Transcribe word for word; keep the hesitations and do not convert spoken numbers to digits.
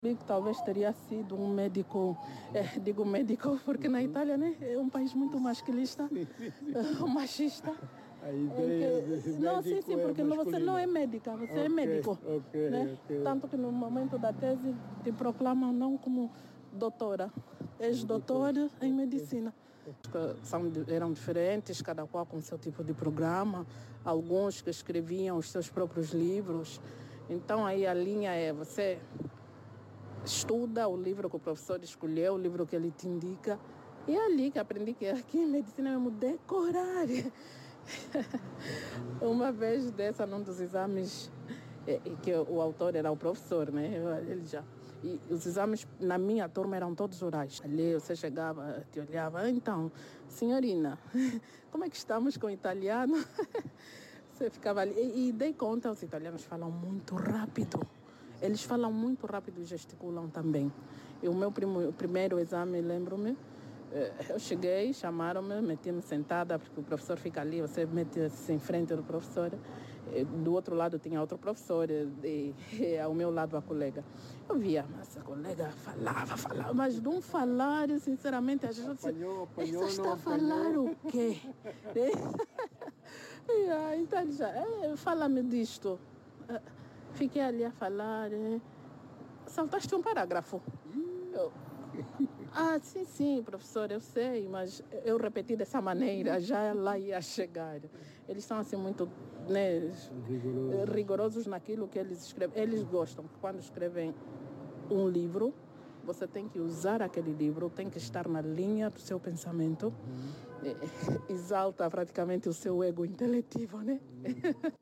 Que talvez teria sido um médico, é, digo médico porque na Itália, né, é um país muito masculista, uh, machista. A ideia É de que, médico não, sim, sim, porque é não, você não é masculina. médica, você Ok, é médico. ok, Né? ok. Tanto que no momento da tese te proclamam não como doutora, és doutora em medicina. São, eram diferentes, cada qual com seu tipo de programa, alguns que escreviam os seus próprios livros. Então aí a linha é você estuda o livro que o professor escolheu, o livro que ele te indica. E é ali que aprendi que aqui em medicina é mesmo decorar. Uma vez dessa, num dos exames, é, que o autor era o professor, né? Ele já. E os exames na minha turma eram todos orais. Ali você chegava, te olhava, então, senhorina, como é que estamos com o italiano? Você ficava ali. E, e dei conta, os italianos falam muito rápido. Eles falam muito rápido e gesticulam também. E o meu primo, o primeiro exame, lembro-me, eu cheguei, chamaram-me, meti-me sentada, porque o professor fica ali, você mete-se em frente do professor. Do outro lado tinha outro professor, e, e ao meu lado a colega. Eu via, mas a colega falava, falava, mas de um falar, sinceramente, a gente Apanhou, apanhou, essa está não a falar apanhou. o quê? E, então já, é, fala-me disto. Fiquei ali a falar, é, saltaste um parágrafo. Eu, ah, sim, sim, professor, eu sei, mas eu repeti dessa maneira, já lá ia chegar. Eles são assim muito, né, Rigoroso. rigorosos naquilo que eles escrevem. Eles gostam que quando escrevem um livro, você tem que usar aquele livro, tem que estar na linha do seu pensamento. Uhum. Exalta praticamente o seu ego inteletivo, né? Uhum.